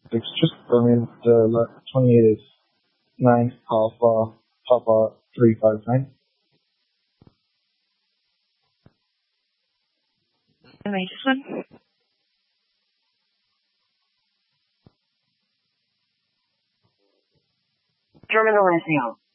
It's just, I mean, the 28 is 9 Alpha Papa 359. The latest one? Terminal SAL.